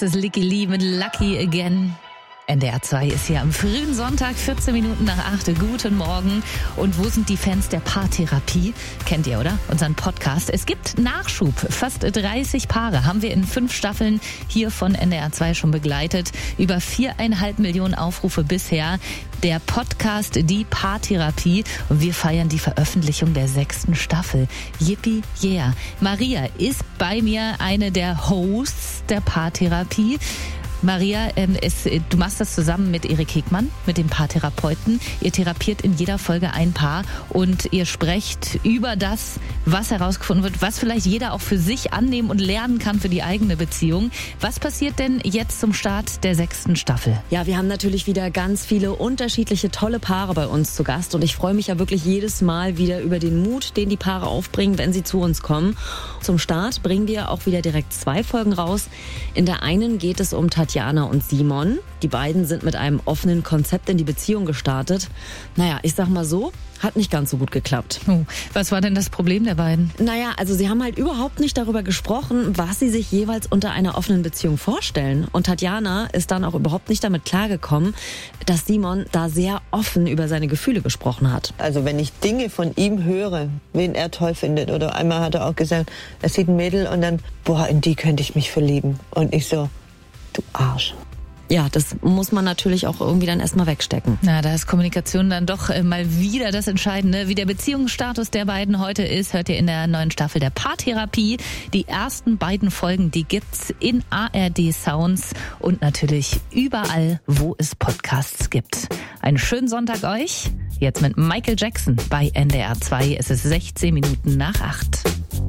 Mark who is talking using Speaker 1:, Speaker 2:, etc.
Speaker 1: Das ist Licky Lee mit Lucky Again. NDR 2 ist hier am frühen Sonntag, 14 Minuten nach 8. Guten Morgen. Und wo sind die Fans der Paartherapie? Kennt ihr, oder? Unseren Podcast. Es gibt Nachschub. Fast 30 Paare haben wir in 5 Staffeln hier von NDR 2 schon begleitet. Über 4,5 Millionen Aufrufe bisher. Der Podcast Die Paartherapie. Und wir feiern die Veröffentlichung der 6. Staffel. Yippie, yeah. Maria ist bei mir eine der Hosts der Paartherapie. Maria, du machst das zusammen mit Erik Hegmann, mit dem Paartherapeuten. Ihr therapiert in jeder Folge ein Paar und ihr sprecht über das, was herausgefunden wird, was vielleicht jeder auch für sich annehmen und lernen kann für die eigene Beziehung. Was passiert denn jetzt zum Start der 6. Staffel?
Speaker 2: Ja, wir haben natürlich wieder ganz viele unterschiedliche tolle Paare bei uns zu Gast und ich freue mich ja wirklich jedes Mal wieder über den Mut, den die Paare aufbringen, wenn sie zu uns kommen. Zum Start bringen wir auch wieder direkt 2 Folgen raus. In der einen geht es um Tatjana und Simon. Die beiden sind mit einem offenen Konzept in die Beziehung gestartet. Naja, ich sag mal so, hat nicht ganz so gut geklappt.
Speaker 1: Oh, was war denn das Problem der beiden?
Speaker 2: Naja, also sie haben halt überhaupt nicht darüber gesprochen, was sie sich jeweils unter einer offenen Beziehung vorstellen. Und Tatjana ist dann auch überhaupt nicht damit klargekommen, dass Simon da sehr offen über seine Gefühle gesprochen hat.
Speaker 3: Also wenn ich Dinge von ihm höre, wen er toll findet, oder einmal hat er auch gesagt, er sieht ein Mädel und dann, boah, in die könnte ich mich verlieben. Und ich so, du Arsch.
Speaker 2: Ja, das muss man natürlich auch irgendwie dann erstmal wegstecken.
Speaker 1: Na, da ist Kommunikation dann doch mal wieder das Entscheidende. Wie der Beziehungsstatus der beiden heute ist, hört ihr in der neuen Staffel der Paartherapie. Die ersten beiden Folgen, die gibt's in ARD Sounds und natürlich überall, wo es Podcasts gibt. Einen schönen Sonntag euch. Jetzt mit Michael Jackson bei NDR 2. Es ist 16 Minuten nach 8.